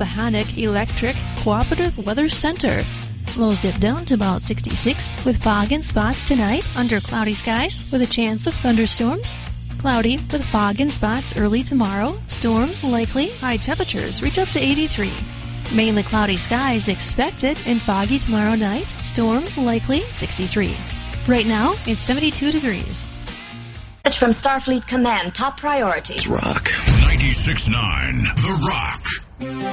Rappahannock Electric Cooperative Weather Center. Lows dip down to about 66 with fog and spots tonight under cloudy skies with a chance of thunderstorms. Cloudy with fog and spots early tomorrow. Storms likely. High temperatures reach up to 83. Mainly cloudy skies expected and foggy tomorrow night. Storms likely 63. Right now, it's 72 degrees. From Starfleet Command, top priority. It's Rock. 96.9 The Rock.